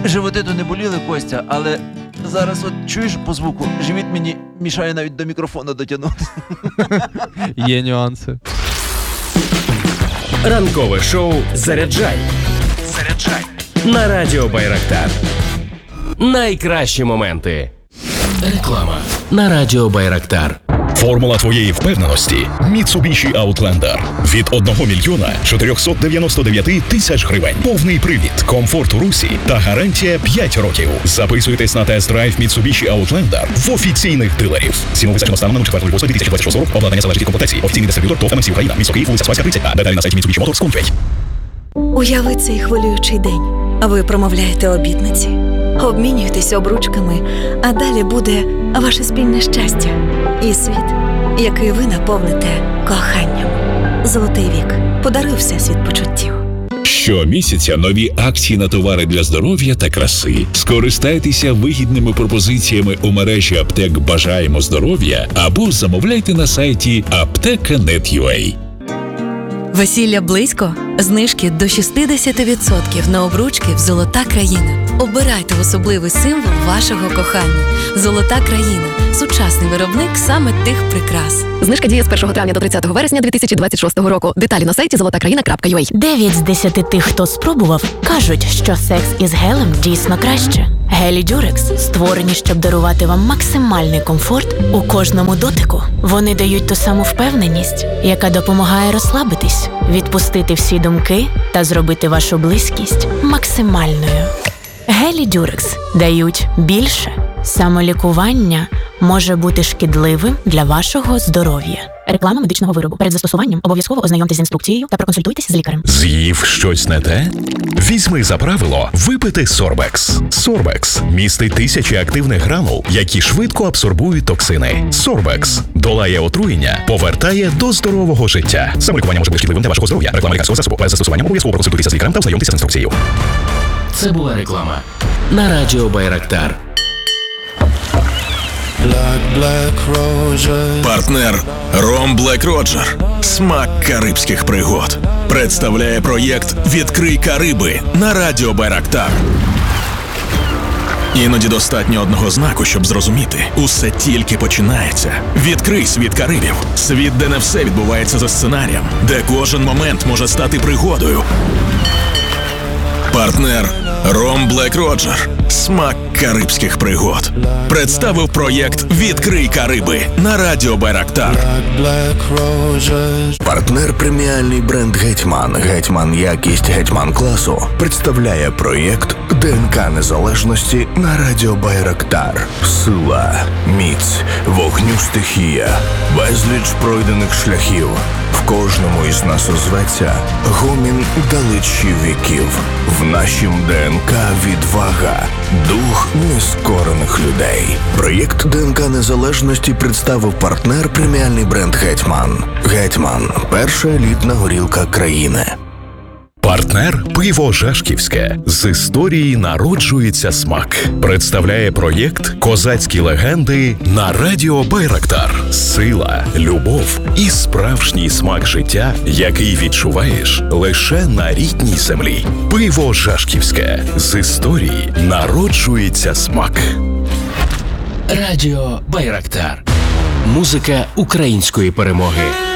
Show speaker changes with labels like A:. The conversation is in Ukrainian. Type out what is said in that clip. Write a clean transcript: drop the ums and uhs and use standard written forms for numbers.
A: животи то не боліли, Костя, але зараз от чуєш по звуку, живіт мені мішає навіть до мікрофона дотягнути.
B: Є нюанси.
C: Ранкове шоу «Заряджай» на Радіо Байрактар. Найкращі моменти. Реклама на Радіо Байрактар.
D: Формула твоєї впевненості – Mitsubishi Outlander. Від 1 мільйона 499 тисяч гривень. Повний привід, комфорт у русі та гарантія 5 років. Записуйтесь на тест-драйв Mitsubishi Outlander в офіційних дилерів. Ціну визначено станом на 4.08.2026 року. Обладнання залежить від комплектації. Офіційний дистриб'ютор ТОВ МС Україна. Місто Київ, вулиця Спаська, 30. Деталі на сайті Mitsubishi.com.ua.
E: Уяви цей хвилюючий день. Ви промовляєте обітниці, обмінюєтесь обручками, а далі буде ваше спільне щастя і світ, який ви наповните коханням. Золотий вік. Подаруй всесвіт почуттів.
D: Щомісяця нові акції на товари для здоров'я та краси. Скористайтеся вигідними пропозиціями у мережі аптек «Бажаємо здоров'я» або замовляйте на сайті apteka.net.ua.
E: Весілля близько? Знижки до 60% на обручки в «Золота країна». Обирайте особливий символ вашого кохання. «Золота країна» – сучасний виробник саме тих прикрас.
F: Знижка діє з 1 травня до 30 вересня 2026 року. Деталі на сайті zolotakraina.ua.
G: 9 з 10 тих, хто спробував, кажуть, що секс із гелем дійсно краще. Гелі Дюрекс створені, щоб дарувати вам максимальний комфорт у кожному дотику. Вони дають ту саму впевненість, яка допомагає розслабитись, відпустити всі думки та зробити вашу близькість максимальною. Гелі Дюрекс дають більше. Самолікування може бути шкідливим для вашого здоров'я. Реклама медичного виробу. Перед застосуванням обов'язково ознайомтесь з інструкцією та проконсультуйтесь з лікарем.
D: З'їв щось не те? Візьми за правило випити Сорбекс. Сорбекс містить тисячі активних гранул, які швидко абсорбують токсини. Сорбекс долає отруєння, повертає до здорового життя. Самолікування може бути шкідливим для вашого здоров'я. Реклама лікарського засобу. Перед застосуванням обов'язково проконсультуйтеся з лікарем та ознайомтеся з інструкцією.
C: Це була реклама на Радіо Байрактар.
H: Партнер Ром Блек Роджер. Смак карибських пригод. Представляє проєкт «Відкрий Кариби» на Радіо Байрактар. Іноді достатньо одного знаку, щоб зрозуміти. Усе тільки починається. Відкрий світ Карибів. Світ, де не все відбувається за сценарієм. Де кожен момент може стати пригодою. Партнер Ром Блек Роджер. Смак карибських пригод. Представив проєкт «Відкрий Кариби» на Радіо Байрактар.
I: Партнер преміальний бренд «Гетьман». «Гетьман» якість «Гетьман» класу представляє проєкт «ДНК незалежності» на Радіо Байрактар. Сила, міць, вогню стихія, безліч пройдених шляхів. В кожному із нас озветься гомін далечі віків. В нашім ДНК відвага, дух нескорених людей. Проєкт «ДНК незалежності» представив партнер преміальний бренд «Гетьман». «Гетьман» – перша елітна горілка країни.
D: Партнер «Пиво Жашківське». З історії народжується смак. Представляє проєкт «Козацькі легенди» на Радіо Байрактар. Сила, любов і справжній смак життя, який відчуваєш лише на рідній землі. Пиво Жашківське. З історії народжується смак.
C: Радіо Байрактар. Музика української перемоги.